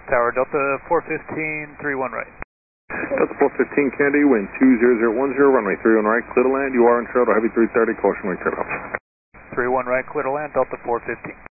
Tower Delta 415, 31 right. Delta 415 Kennedy, wind 20010, runway 31 right, clear to land. You are in shuttle, heavy 330, caution, wing cutoff. 31 right, clear to land, Delta 415.